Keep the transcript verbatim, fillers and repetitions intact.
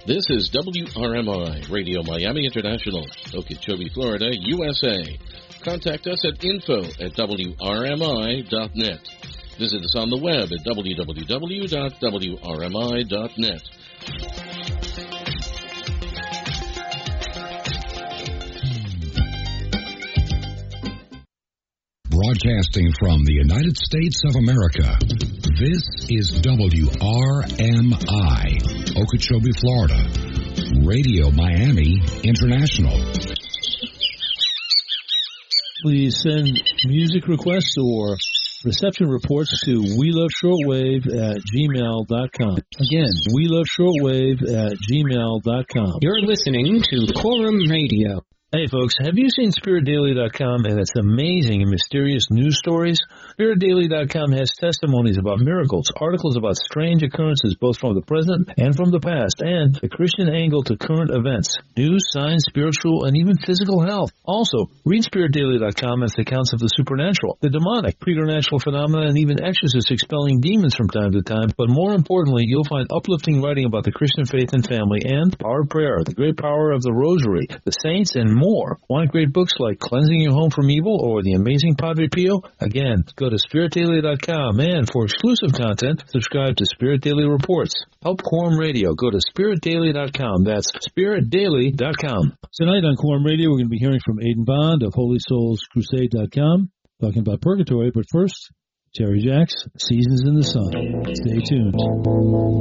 This is W R M I, Radio Miami International, Okeechobee, Florida, U S A. Contact us at info at W R M I dot net. Visit us on the web at w w w dot w r m i dot net. Broadcasting from the United States of America, this is W R M I, Okeechobee, Florida, Radio Miami International. Please send music requests or reception reports to we love shortwave at gmail dot com. Again, we love shortwave at gmail dot com. You're listening to Quorum Radio. Hey folks, have you seen Spirit Daily dot com and its amazing and mysterious news stories? Spirit Daily dot com has testimonies about miracles, articles about strange occurrences both from the present and from the past, and the Christian angle to current events, news, science, spiritual, and even physical health. Also, read Spirit Daily dot com as accounts of the supernatural, the demonic, preternatural phenomena, and even exorcists expelling demons from time to time. But more importantly, you'll find uplifting writing about the Christian faith and family and power of prayer, the great power of the rosary, the saints, and more. Want great books like Cleansing Your Home from Evil or The Amazing Padre Pio? Again, go to Spirit Daily dot com, and for exclusive content, subscribe to Spirit Daily Reports. Help Quorum Radio. Go to Spirit Daily dot com. That's Spirit Daily dot com. Tonight on Quorum Radio, we're going to be hearing from Aidan Bond of Holy Souls Crusade dot com, talking about purgatory. But first, Terry Jacks, Seasons in the Sun. Stay tuned.